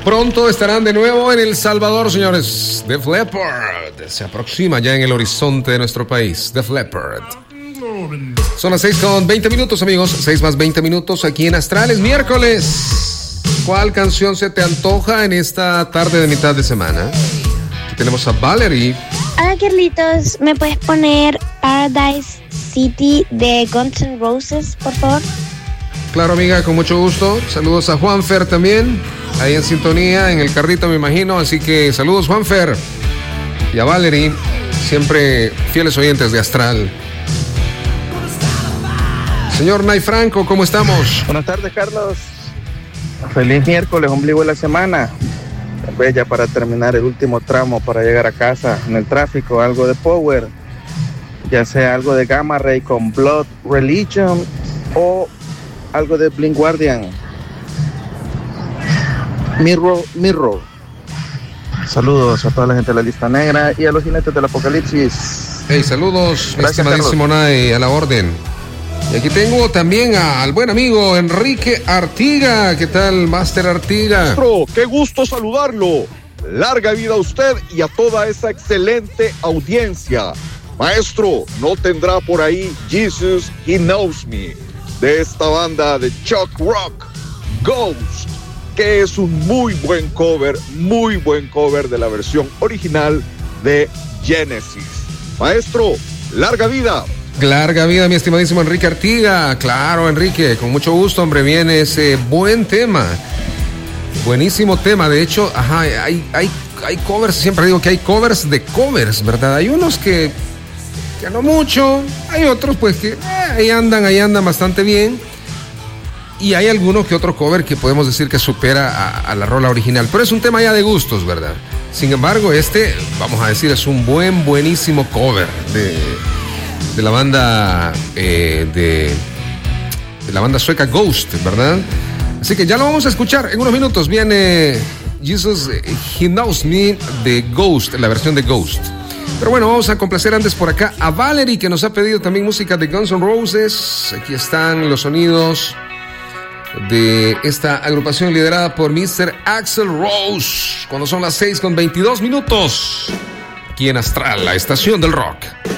Pronto estarán de nuevo en El Salvador, señores. Def Leppard se aproxima ya en el horizonte de nuestro país. Def Leppard. Son las 6:20, amigos. 6 más 20 minutos aquí en Astral. Es miércoles. ¿Cuál canción se te antoja en esta tarde de mitad de semana? Aquí tenemos a Valerie. Hola, Carlitos. ¿Me puedes poner Paradise City de Guns N' Roses, por favor? Claro, amiga, con mucho gusto. Saludos a Juanfer también, ahí en sintonía, en el carrito me imagino. Así que saludos, Juanfer. Y a Valerie, siempre fieles oyentes de Astral. Señor Nay Franco, ¿cómo estamos? Buenas tardes, Carlos. Feliz miércoles, ombligo de la semana. Ya para terminar el último tramo para llegar a casa en el tráfico, algo de Power, ya sea algo de Gamma Ray con Blood Religion o algo de Blind Guardian. Mirror. Saludos a toda la gente de la lista negra y a los jinetes del apocalipsis. Hey, saludos, Gracias, estimadísimo Nay, a la orden. Y aquí tengo también al buen amigo Enrique Artiga. ¿Qué tal, Master Artiga? Maestro, qué gusto saludarlo. Larga vida a usted y a toda esa excelente audiencia. Maestro, ¿no tendrá por ahí Jesus, He Knows Me, de esta banda de Chuck Rock, Ghost, que es un muy buen cover de la versión original de Genesis? Maestro, larga vida. Larga vida, mi estimadísimo Enrique Artiga. Claro, Enrique, con mucho gusto, hombre, viene ese buen tema. Buenísimo tema. De hecho, hay covers, siempre digo que hay covers de covers, ¿verdad? Hay unos que no mucho, hay otros pues que ahí andan bastante bien. Y hay algunos que otro cover que podemos decir que supera a la rola original. Pero es un tema ya de gustos, ¿verdad? Sin embargo, vamos a decir, es un buenísimo cover de la banda de la banda sueca Ghost, ¿verdad? Así que ya lo vamos a escuchar en unos minutos. Viene Jesus, He Knows Me de Ghost, la versión de Ghost. Pero bueno, vamos a complacer antes por acá a Valerie, que nos ha pedido también música de Guns N' Roses. Aquí están los sonidos de esta agrupación liderada por Mr. Axl Rose, cuando son las 6:22. Aquí en Astral, la estación del rock.